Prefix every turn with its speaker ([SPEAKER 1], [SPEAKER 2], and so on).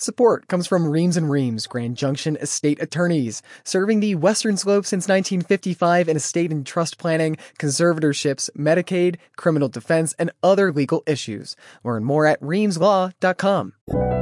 [SPEAKER 1] Support comes from Reams and Reams, Grand Junction Estate Attorneys, serving the Western Slope since 1955 in estate and trust planning, conservatorships, Medicaid, criminal defense, and other legal issues. Learn more at reamslaw.com.